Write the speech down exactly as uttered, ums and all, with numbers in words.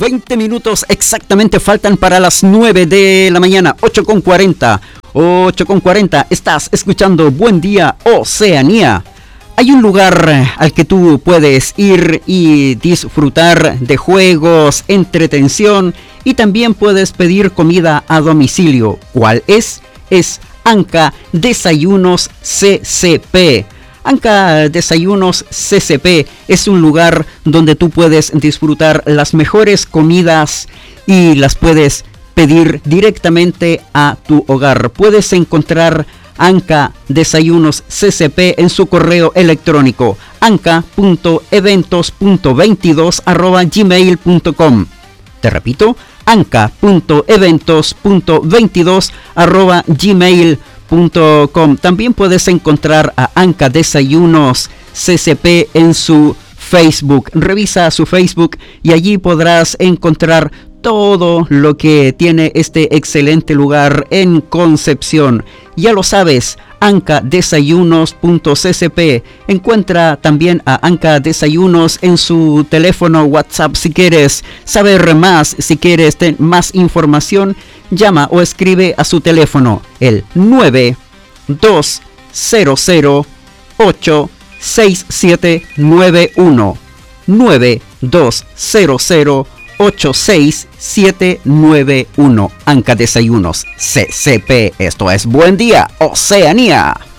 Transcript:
veinte minutos exactamente faltan para las nueve de la mañana. ocho con cuarenta. ocho con cuarenta. Estás escuchando Buen Día Oceanía. Hay un lugar al que tú puedes ir y disfrutar de juegos, entretención y también puedes pedir comida a domicilio. ¿Cuál es? Es Anca Desayunos C C P. Anca Desayunos C C P es un lugar donde tú puedes disfrutar las mejores comidas y las puedes pedir directamente a tu hogar. Puedes encontrar Anca Desayunos C C P en su correo electrónico anca punto eventos punto veintidós arroba gmail punto com. Te repito, anca punto eventos punto veintidós arroba gmail punto com. También puedes encontrar a Anca Desayunos C C P en su Facebook. Revisa su Facebook y allí podrás encontrar todo lo que tiene este excelente lugar en Concepción. Ya lo sabes, anca desayunos punto c c p. Encuentra también a Anca Desayunos en su teléfono WhatsApp si quieres saber más, si quieres tener más información, llama o escribe a su teléfono el nueve dos cero cero ocho seis siete nueve uno nueve dos cero cero ocho seis siete nueve uno. Anca Desayunos C C P. Esto es Buen Día Oceanía.